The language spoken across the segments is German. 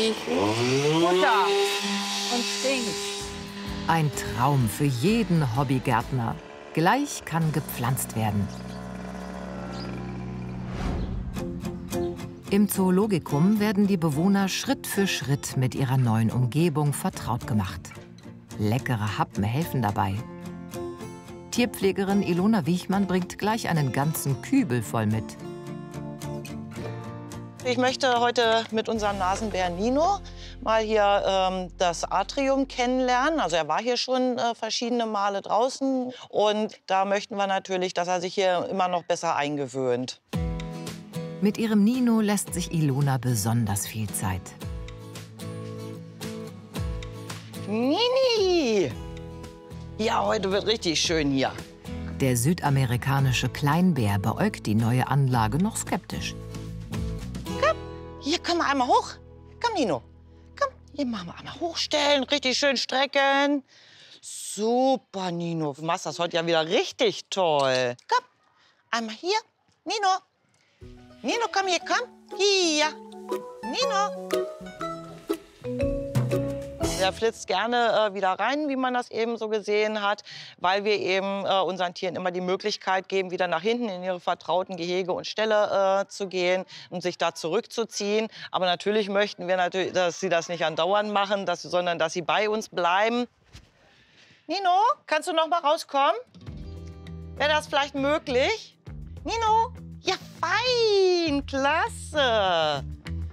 wenig Futter und stinkt. Ein Traum für jeden Hobbygärtner. Gleich kann gepflanzt werden. Im Zoologikum werden die Bewohner Schritt für Schritt mit ihrer neuen Umgebung vertraut gemacht. Leckere Happen helfen dabei. Tierpflegerin Ilona Wiechmann bringt gleich einen ganzen Kübel voll mit. Ich möchte heute mit unserem Nasenbär Nino mal hier das Atrium kennenlernen. Also er war hier schon verschiedene Male draußen. Und da möchten wir natürlich, dass er sich hier immer noch besser eingewöhnt. Mit ihrem Nino lässt sich Ilona besonders viel Zeit. Nini! Ja, heute wird richtig schön hier. Der südamerikanische Kleinbär beäugt die neue Anlage noch skeptisch. Komm, hier können wir einmal hoch. Komm, Nino. Komm, hier machen wir einmal hochstellen, richtig schön strecken. Super, Nino. Du machst das heute ja wieder richtig toll. Komm, einmal hier. Nino. Nino, komm hier, komm. Hier. Nino. Der flitzt gerne wieder rein, wie man das eben so gesehen hat, weil wir eben unseren Tieren immer die Möglichkeit geben, wieder nach hinten in ihre vertrauten Gehege und Ställe zu gehen und sich da zurückzuziehen. Aber natürlich möchten wir, dass sie das nicht andauernd machen, sondern dass sie bei uns bleiben. Nino, kannst du noch mal rauskommen? Wäre das vielleicht möglich? Nino? Ja, fein, klasse.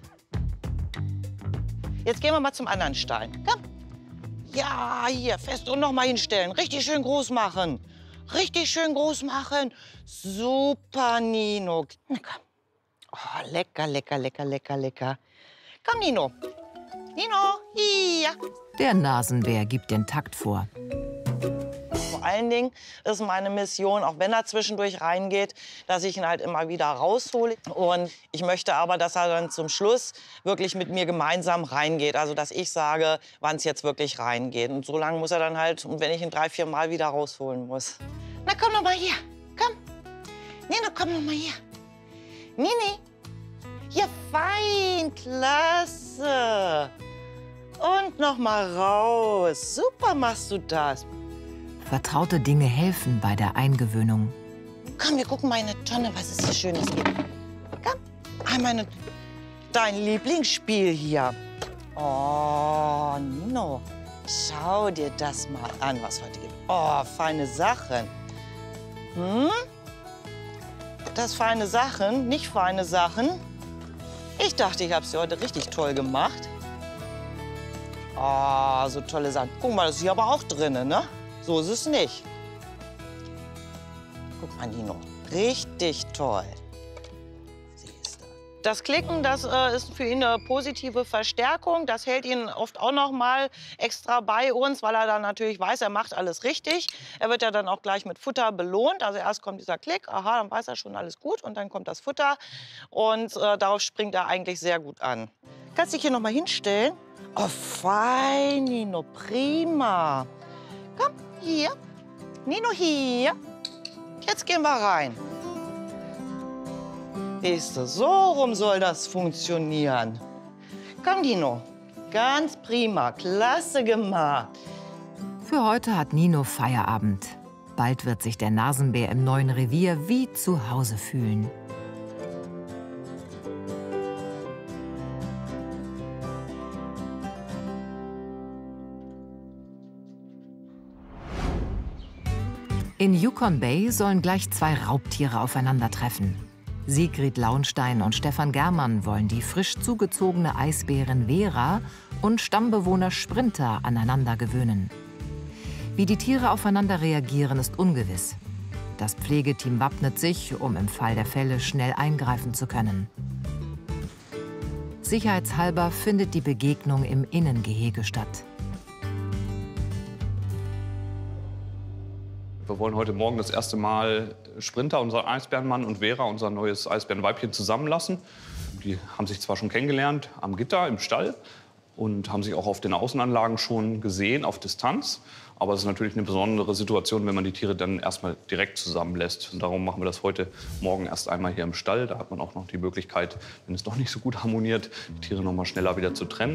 Jetzt gehen wir mal zum anderen Stein. Komm. Ja, hier, fest und noch mal hinstellen. Richtig schön groß machen. Richtig schön groß machen. Super, Nino. Na komm. Oh, lecker, lecker, lecker, lecker, lecker. Komm, Nino. Nino, hier. Der Nasenbär gibt den Takt vor. Vor allen Dingen ist meine Mission, auch wenn er zwischendurch reingeht, dass ich ihn halt immer wieder raushole. Und ich möchte aber, dass er dann zum Schluss wirklich mit mir gemeinsam reingeht. Also, dass ich sage, wann es jetzt wirklich reingeht. Und so lange muss er dann halt, wenn ich ihn 3, 4 Mal wieder rausholen muss. Na, komm noch mal hier. Komm. Nino, komm noch mal hier. Nini. Ja, fein. Klasse. Und noch mal raus. Super machst du das. Vertraute Dinge helfen bei der Eingewöhnung. Komm, wir gucken mal in eine Tonne, was es hier Schönes gibt. Komm, einmal dein Lieblingsspiel hier. Oh, Nino, schau dir das mal an, was heute gibt. Oh, feine Sachen. Hm? Das feine Sachen, nicht feine Sachen. Ich dachte, ich habe sie heute richtig toll gemacht. Oh, so tolle Sachen. Guck mal, das ist hier aber auch drin, ne? So ist es nicht. Guck mal, Nino. Richtig toll. Siehst du. Das Klicken, das ist für ihn eine positive Verstärkung. Das hält ihn oft auch noch mal extra bei uns, weil er dann natürlich weiß, er macht alles richtig. Er wird ja dann auch gleich mit Futter belohnt. Also erst kommt dieser Klick, aha, dann weiß er schon alles gut. Und dann kommt das Futter. Und darauf springt er eigentlich sehr gut an. Kannst dich hier noch mal hinstellen? Oh, fein, Nino. Prima. Komm, hier. Nino, hier. Jetzt gehen wir rein. Siehst du, so rum soll das funktionieren. Komm, Nino. Ganz prima. Klasse gemacht. Für heute hat Nino Feierabend. Bald wird sich der Nasenbär im neuen Revier wie zu Hause fühlen. In Yukon Bay sollen gleich 2 Raubtiere aufeinandertreffen. Sigrid Launstein und Stefan Germann wollen die frisch zugezogene Eisbärin Vera und Stammbewohner Sprinter aneinander gewöhnen. Wie die Tiere aufeinander reagieren, ist ungewiss. Das Pflegeteam wappnet sich, um im Fall der Fälle schnell eingreifen zu können. Sicherheitshalber findet die Begegnung im Innengehege statt. Wir wollen heute Morgen das erste Mal Sprinter, unser Eisbärenmann, und Vera, unser neues Eisbärenweibchen, zusammenlassen. Die haben sich zwar schon kennengelernt am Gitter im Stall und haben sich auch auf den Außenanlagen schon gesehen, auf Distanz. Aber es ist natürlich eine besondere Situation, wenn man die Tiere dann erstmal direkt zusammenlässt. Und darum machen wir das heute Morgen erst einmal hier im Stall. Da hat man auch noch die Möglichkeit, wenn es doch nicht so gut harmoniert, die Tiere noch mal schneller wieder zu trennen.